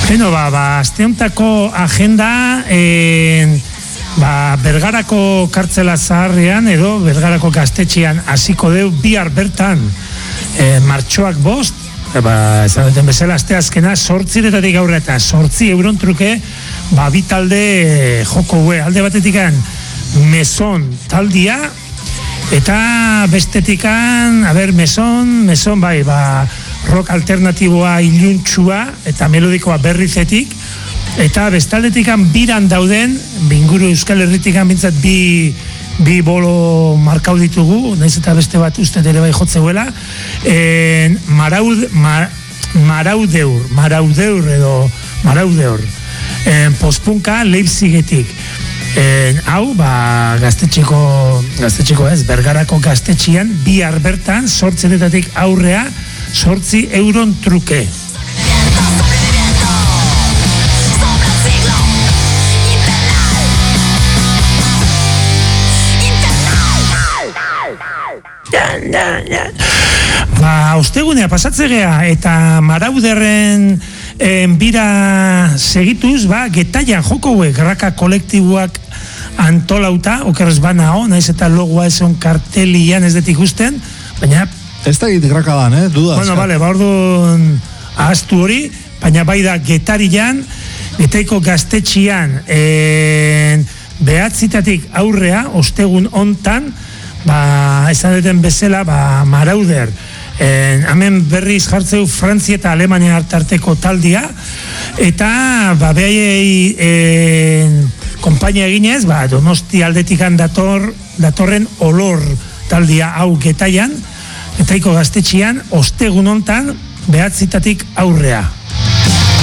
Beno, asteontako agenda Bergarako kartzela zaharrean edo Bergarako gaztetxean hasiko deu bihar bertan martxoak 5, esan duten bezala asteazkena 8 aurre eta 8 euron truke bi talde joko hue. Alde batetikan Meson taldia eta bestetikan Meson bai, rock alternatiboa iluntxua eta melodikoa berrizetik eta bestaldetikan biran dauden binguru Euskal Herritikan bintzat bi bolo markau ditugu, naiz eta beste bat uste ere bai jotzeuela, Marauder postpunka Leipzigetik. Hau, gaztetxeko ez, Bergarako gaztetxian bihar bertan 8 aurrea 8 euron truke. Ostegunea pasatzegea eta Marauderren bira segituz, Getaian joko hauek Raka kolektiboak antolauta, okerrez banao, naiz eta logoa eson kartelian ez dut ikusten, baina ez da egitek rakadan, dudas. Bueno, bale, orduan ahaztu hori, baina bai da Getarian, Getaiko gaztetxian behatzitatik aurrea, ostegun hontan, esan duten bezala, Marauder, hemen berriz jartzeu Frantzia eta Alemania hartarteko taldia, eta behaiei konpainia eginez, Donosti aldetikan datorren olor taldia hau Getaian, Getaiko gaztetxian, ostegun hontan behatzitatik aurrea.